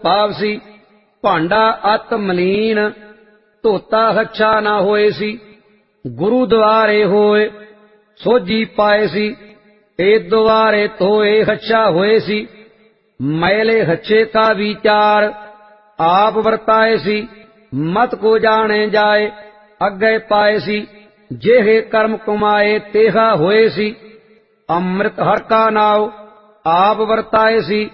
ਪਾਵਸੀ। ਭਾਂਡਾ ਅਤ ਮਲੀਨ ਧੋਤਾ ਹੱਛਾ ਨਾ ਹੋਏ ਸੀ। ਗੁਰੂ ਦੁਆਰੇ ਹੋਏ ਸੋਝੀ ਪਾਏ ਸੀ। ਤੇ ਦੁਆਰੇ ਧੋਏ ਹੱਛਾ ਹੋਏ ਸੀ। मैले हच्छे का विचार आप वरताए सी। मत को जाने जाए अगे पाए सी। जेहे कर्म कमाए तेहा होए सी। अमृत हर का नाव आप वरताए सी।